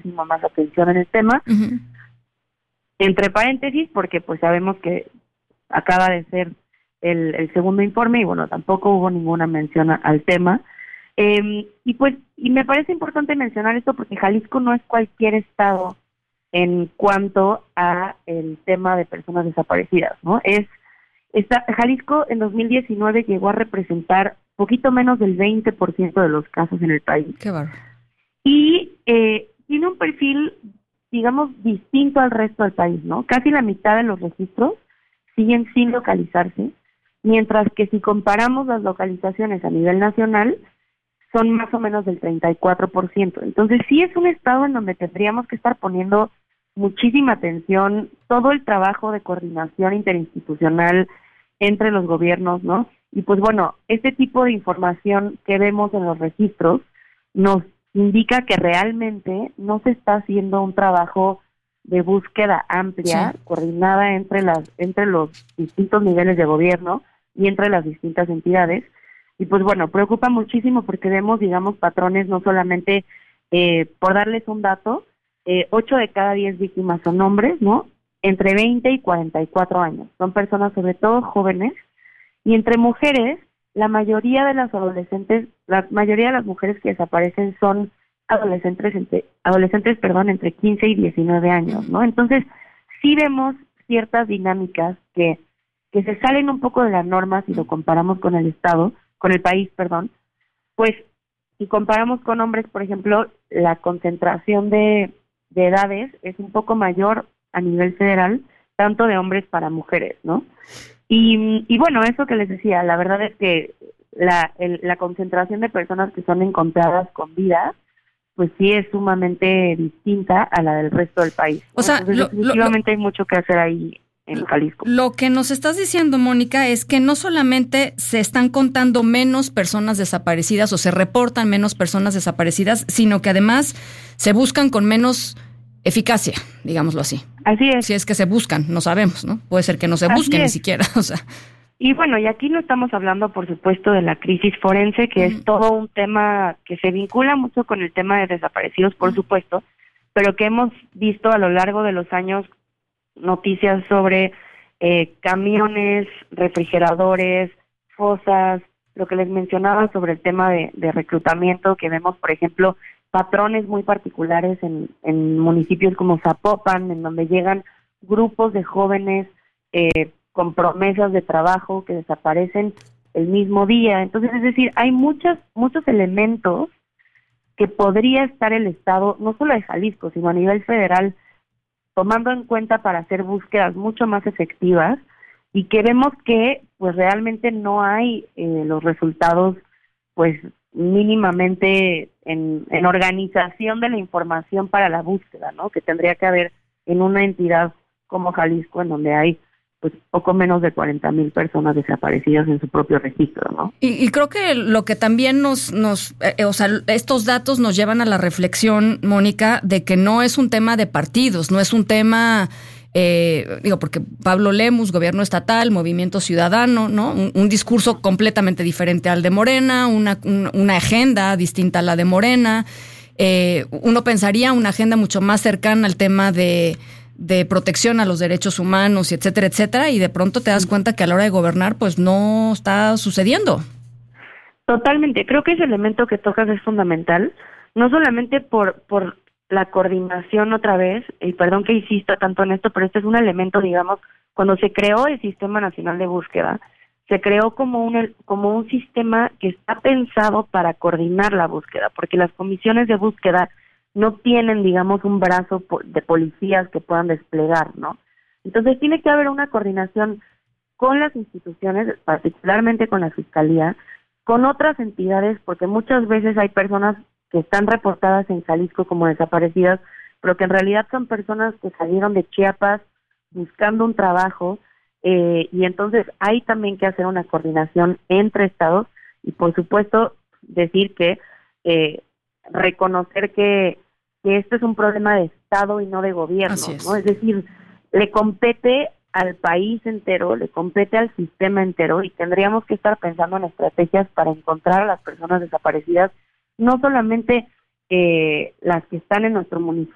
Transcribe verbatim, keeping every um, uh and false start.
muchísimo más atención en el tema. Uh-huh. Entre paréntesis, porque pues sabemos que acaba de ser el, el segundo informe y bueno, tampoco hubo ninguna mención a, al tema. Eh, y pues, y me parece importante mencionar esto porque Jalisco no es cualquier estado en cuanto a el tema de personas desaparecidas, ¿no? Es, esta, Jalisco en dos mil diecinueve llegó a representar poquito menos del veinte por ciento de los casos en el país. Qué bárbaro. Y eh, tiene un perfil, digamos, distinto al resto del país, ¿no? Casi la mitad de los registros siguen sin localizarse, mientras que si comparamos las localizaciones a nivel nacional, son más o menos del treinta y cuatro por ciento. Entonces sí es un estado en donde tendríamos que estar poniendo muchísima atención, todo el trabajo de coordinación interinstitucional entre los gobiernos, ¿no? Y pues bueno, este tipo de información que vemos en los registros nos indica que realmente no se está haciendo un trabajo de búsqueda amplia, sí, coordinada entre las entre los distintos niveles de gobierno y entre las distintas entidades. Y pues bueno, preocupa muchísimo porque vemos, digamos, patrones no solamente, eh, por darles un dato, eh, ocho de cada diez víctimas son hombres, ¿no? Entre veinte y cuarenta y cuatro años. Son personas sobre todo jóvenes. Y entre mujeres, la mayoría de las adolescentes, la mayoría de las mujeres que desaparecen son adolescentes entre, adolescentes, perdón, entre quince y diecinueve años, ¿no? Entonces, sí vemos ciertas dinámicas que, que se salen un poco de la norma si lo comparamos con el Estado, con el país, perdón, pues si comparamos con hombres, por ejemplo, la concentración de, de edades es un poco mayor a nivel federal, tanto de hombres para mujeres, ¿no? Y, y bueno, eso que les decía, la verdad es que la, el, la concentración de personas que son encontradas con vida, pues sí es sumamente distinta a la del resto del país, ¿no? O sea, Entonces, lo, definitivamente lo, hay mucho que hacer ahí en Jalisco. Lo que nos estás diciendo, Mónica, es que no solamente se están contando menos personas desaparecidas o se reportan menos personas desaparecidas, sino que además se buscan con menos eficacia, digámoslo así. Así es. Si es que se buscan, no sabemos, ¿no? Puede ser que no se busquen ni siquiera, o sea. Y bueno, y aquí no estamos hablando, por supuesto, de la crisis forense, que uh-huh. es todo un tema que se vincula mucho con el tema de desaparecidos, por uh-huh. supuesto, pero que hemos visto a lo largo de los años noticias sobre eh, camiones, refrigeradores, fosas, lo que les mencionaba sobre el tema de, de reclutamiento, que vemos, por ejemplo, patrones muy particulares en, en municipios como Zapopan, en donde llegan grupos de jóvenes eh, con promesas de trabajo que desaparecen el mismo día. Entonces, es decir, hay muchos, muchos elementos que podría estar el Estado, no solo de Jalisco, sino a nivel federal, tomando en cuenta para hacer búsquedas mucho más efectivas y que vemos que pues realmente no hay eh, los resultados pues mínimamente en, en organización de la información para la búsqueda, ¿no? Que tendría que haber en una entidad como Jalisco, en donde hay pues poco menos de cuarenta mil personas desaparecidas en su propio registro, ¿no? Y, y creo que lo que también nos, nos eh, o sea, estos datos nos llevan a la reflexión, Mónica, de que no es un tema de partidos, no es un tema, eh, digo, porque Pablo Lemus, gobierno estatal, Movimiento Ciudadano, ¿no? Un, un discurso completamente diferente al de Morena, una, un, una agenda distinta a la de Morena. Eh, uno pensaría una agenda mucho más cercana al tema de de protección a los derechos humanos, y etcétera, etcétera, y de pronto te das cuenta que a la hora de gobernar, pues no está sucediendo. Totalmente, creo que ese elemento que tocas es fundamental, no solamente por por la coordinación otra vez, y perdón que insista tanto en esto, pero este es un elemento, digamos, cuando se creó el Sistema Nacional de Búsqueda, se creó como un como un sistema que está pensado para coordinar la búsqueda, porque las comisiones de búsqueda no tienen, digamos, un brazo de policías que puedan desplegar, ¿no? Entonces tiene que haber una coordinación con las instituciones, particularmente con la Fiscalía, con otras entidades, porque muchas veces hay personas que están reportadas en Jalisco como desaparecidas, pero que en realidad son personas que salieron de Chiapas buscando un trabajo, eh, y entonces hay también que hacer una coordinación entre estados y, por supuesto, decir que, eh, reconocer que que este es un problema de Estado y no de gobierno, es. ¿no? Es decir, le compete al país entero, le compete al sistema entero y tendríamos que estar pensando en estrategias para encontrar a las personas desaparecidas, no solamente eh, las que están en nuestro municipio,